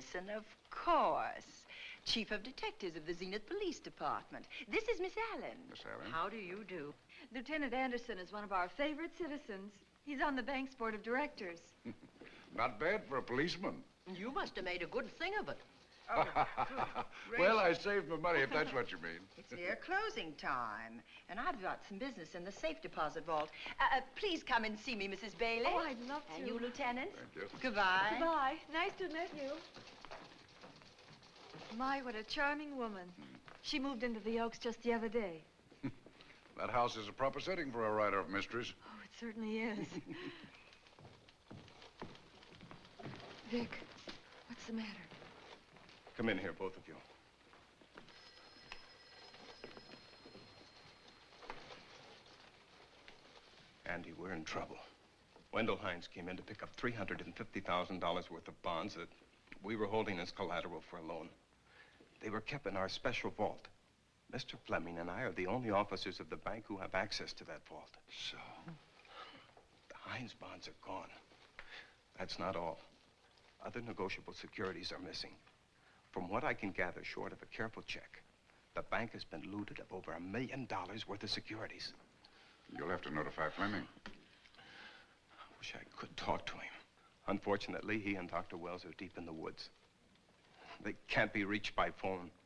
Anderson, of course. Chief of Detectives of the Zenith Police Department. This is Miss Allen. Miss Allen. How do you do? Lieutenant Anderson is one of our favorite citizens. He's on the bank's board of directors. Not bad for a policeman. You must have made a good thing of it. Oh, Well, I saved my money, if that's what you mean. It's near closing time, and I've got some business in the safe deposit vault. Please come and see me, Mrs. Bailey. Oh, I'd love to. And you, Lieutenant. Thank you. Goodbye. Goodbye. Nice to meet you. My, what a charming woman. She moved into the Oaks just the other day. That house is a proper setting for a writer of mysteries. Oh, it certainly is. Vic, what's the matter? Come in here, both of you. Andy, we're in trouble. Wendell Hines came in to pick up $350,000 worth of bonds that we were holding as collateral for a loan. They were kept in our special vault. Mr. Fleming and I are the only officers of the bank who have access to that vault. So? The Hines bonds are gone. That's not all. Other negotiable securities are missing. From what I can gather, short of a careful check, the bank has been looted of over $1 million worth of securities. You'll have to notify Fleming. I wish I could talk to him. Unfortunately, he and Dr. Wells are deep in the woods. They can't be reached by phone.